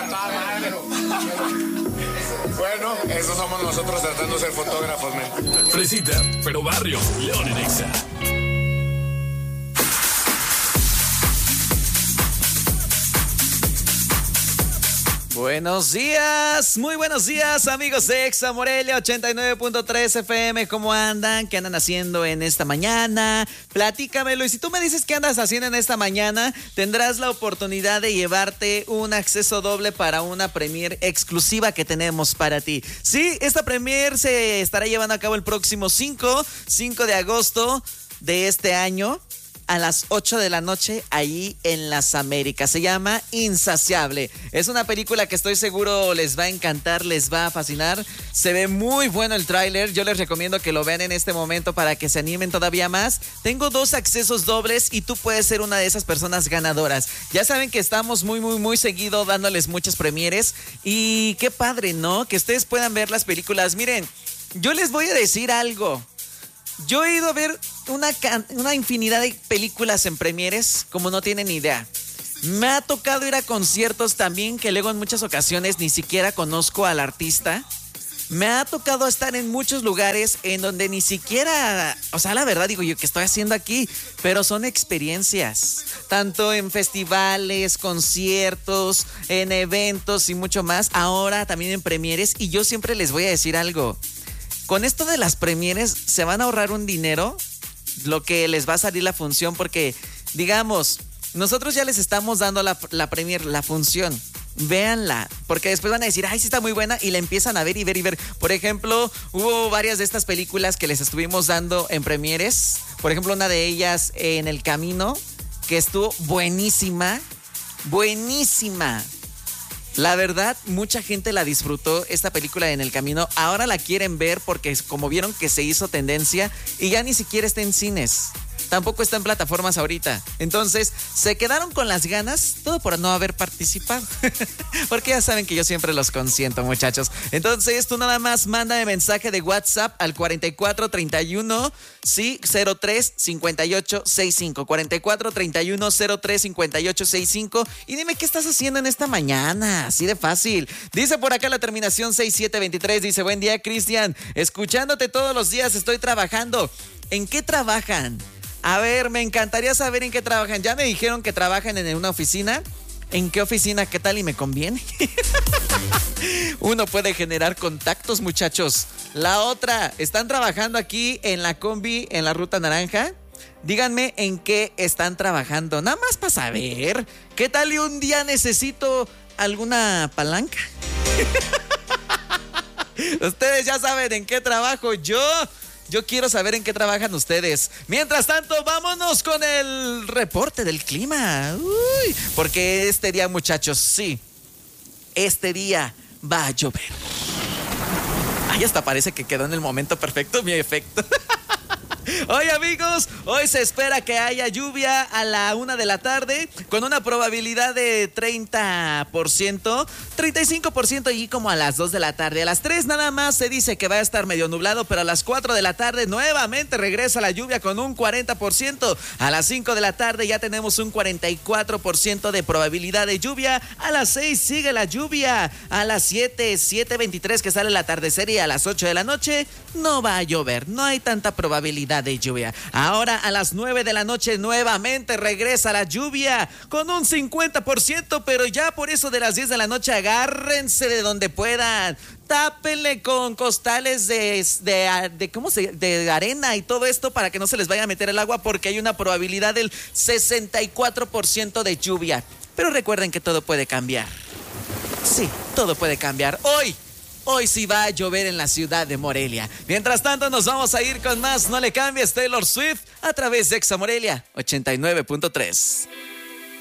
Bueno, eso somos nosotros tratando de ser fotógrafos, men. Fresita, pero barrio, León en Exa. Buenos días, muy buenos días, amigos de Exa Morelia 89.3 FM. ¿Cómo andan? ¿Qué andan haciendo en esta mañana? Platícamelo. Y si tú me dices qué andas haciendo en esta mañana, tendrás la oportunidad de llevarte un acceso doble para una premier exclusiva que tenemos para ti. Sí, esta premier se estará llevando a cabo el próximo 5 de agosto de este año, a las 8 de la noche, ahí en las Américas. Se llama Insaciable. Es una película que estoy seguro les va a encantar, les va a fascinar. Se ve muy bueno el tráiler. Yo les recomiendo que lo vean en este momento para que se animen todavía más. Tengo 2 accesos dobles y tú puedes ser una de esas personas ganadoras. Ya saben que estamos muy seguido dándoles muchas premieres. Y qué padre, ¿no? Que ustedes puedan ver las películas. Miren, yo les voy a decir algo. Yo he ido a ver una infinidad de películas en premieres, como no tienen idea. Me ha tocado ir a conciertos también, que luego en muchas ocasiones ni siquiera conozco al artista. Me ha tocado estar en muchos lugares en donde ni siquiera, o sea, la verdad digo yo, ¿qué estoy haciendo aquí? Pero son experiencias, tanto en festivales, conciertos, en eventos y mucho más. Ahora también en premieres, y yo siempre les voy a decir algo. Con esto de las premieres se van a ahorrar un dinero, lo que les va a salir la función, porque, digamos, nosotros ya les estamos dando la premier, la función. Véanla, porque después van a decir, ay, sí está muy buena, y la empiezan a ver y ver y ver. Por ejemplo, hubo varias de estas películas que les estuvimos dando en premieres. Por ejemplo, una de ellas, En el Camino, que estuvo buenísima, buenísima. La verdad, mucha gente la disfrutó, esta película En el Camino. Ahora la quieren ver porque como vieron que se hizo tendencia y ya ni siquiera está en cines. Tampoco está en plataformas ahorita. Entonces, se quedaron con las ganas, todo por no haber participado. Porque ya saben que yo siempre los consiento, muchachos. Entonces, tú nada más mándame mensaje de WhatsApp al 4431 sí, 03 58 65. 4431 03 58 65. Y dime qué estás haciendo en esta mañana. Así de fácil. Dice por acá la terminación 6723. Dice, buen día, Cristian. Escuchándote todos los días, estoy trabajando. ¿En qué trabajan? A ver, me encantaría saber en qué trabajan. Ya me dijeron que trabajan en una oficina. ¿En qué oficina? ¿Qué tal y me conviene? Uno puede generar contactos, muchachos. La otra, ¿están trabajando aquí en la combi, en la Ruta Naranja? Díganme en qué están trabajando. Nada más para saber. ¿Qué tal y un día necesito alguna palanca? Ustedes ya saben en qué trabajo Yo quiero saber en qué trabajan ustedes. Mientras tanto, vámonos con el reporte del clima. Uy, porque este día, muchachos, sí, este día va a llover. Ay, hasta parece que quedó en el momento perfecto mi efecto. Hoy, amigos, hoy se espera que haya lluvia a la 1 de la tarde con una probabilidad de 30%, 35% y como a las 2 de la tarde. A las 3 nada más se dice que va a estar medio nublado, pero a las 4 de la tarde nuevamente regresa la lluvia con un 40%. A las 5 de la tarde ya tenemos un 44% de probabilidad de lluvia. A las 6 sigue la lluvia. A las 7:23 que sale el atardecer y a las 8 de la noche no va a llover. No hay tanta probabilidad de lluvia. Ahora a las 9 de la noche nuevamente regresa la lluvia con un 50%, pero ya por eso de las 10 de la noche agárrense de donde puedan. Tápenle con costales de arena y todo esto para que no se les vaya a meter el agua, porque hay una probabilidad del 64% de lluvia. Pero recuerden que todo puede cambiar. Sí, todo puede cambiar. Hoy sí va a llover en la ciudad de Morelia. Mientras tanto, nos vamos a ir con más. No le cambies, Taylor Swift, a través de Exa Morelia 89.3.